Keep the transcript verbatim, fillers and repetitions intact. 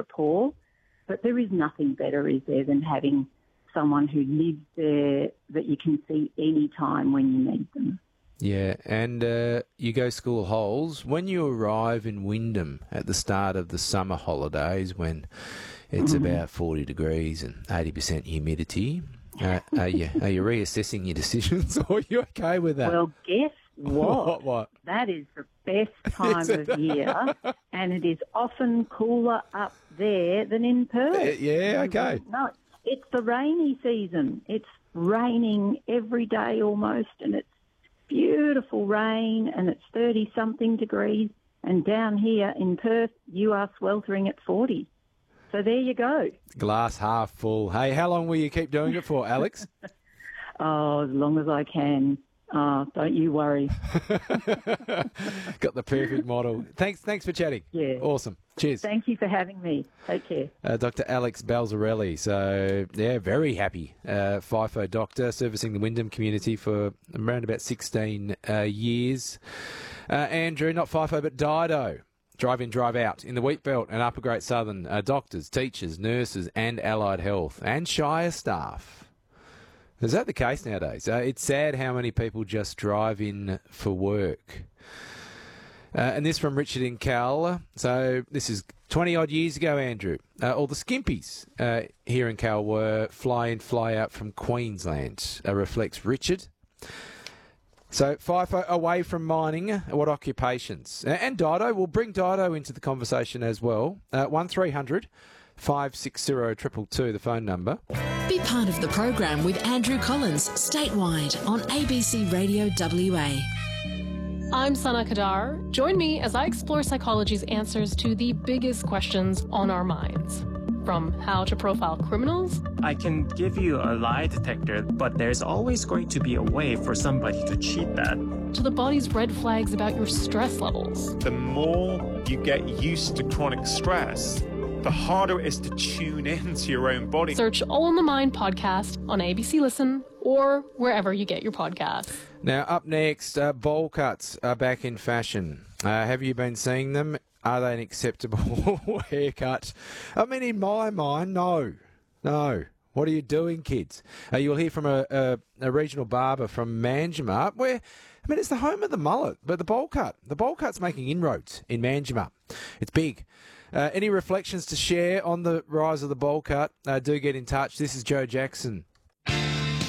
rapport. But there is nothing better, is there, than having someone who lives there that you can see any time when you need them. Yeah, and uh, you go school holes. When you arrive in Wyndham at the start of the summer holidays, when it's mm-hmm. about forty degrees and eighty percent humidity, uh, are, you, are you reassessing your decisions, or are you okay with that? Well, guess what? what, what? That is the best time of year, and it is often cooler up there than in Perth. Uh, yeah, okay. No, it's the rainy season. It's raining every day almost, and it's beautiful rain, and it's thirty-something degrees. And down here in Perth, you are sweltering at forty. So there you go. Glass half full. Hey, how long will you keep doing it for, Alex? Oh, as long as I can. Oh, don't you worry. Got the perfect model. Thanks thanks for chatting. Yeah. Awesome. Cheers. Thank you for having me. Take care. Uh, Doctor Alex Balzarelli. So, yeah, very happy. Uh, FIFO doctor, servicing the Wyndham community for around about sixteen uh, years. Uh, Andrew, not FIFO, but Dido. Drive in, drive out in the Wheatbelt and Upper Great Southern. Uh, doctors, teachers, nurses and allied health and Shire staff. Is that the case nowadays? Uh, it's sad how many people just drive in for work. Uh, and this from Richard in Cal. So this is twenty-odd years ago, Andrew. Uh, all the skimpies uh, here in Cal were fly in, fly out from Queensland. Uh, reflects Richard. So FIFO away from mining, what occupations? Uh, and Dido, we'll bring Dido into the conversation as well. Uh, one three hundred five six zero two two two, the phone number. Be part of the program with Andrew Collins, statewide on A B C Radio W A. I'm Sana Kadar. Join me as I explore psychology's answers to the biggest questions on our minds. From how to profile criminals. I can give you a lie detector, but there's always going to be a way for somebody to cheat that. To the body's red flags about your stress levels. The more you get used to chronic stress, the harder it is to tune in to your own body. Search All in the Mind podcast on A B C Listen or wherever you get your podcasts. Now, up next, uh, bowl cuts are back in fashion. Uh, have you been seeing them? Are they an acceptable haircut? I mean, in my mind, no. No. What are you doing, kids? Uh, you'll hear from a, a, a regional barber from Manjimup, where, I mean, it's the home of the mullet, but the bowl cut. The bowl cut's making inroads in Manjimup. It's big. Uh, any reflections to share on the rise of the bowl cut? Uh, do get in touch. This is Joe Jackson